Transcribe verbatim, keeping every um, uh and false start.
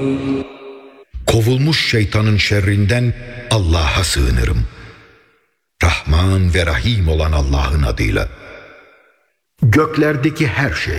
Kovulmuş şeytanın şerrinden Allah'a sığınırım. Rahman ve Rahim olan Allah'ın adıyla. Göklerdeki her şey,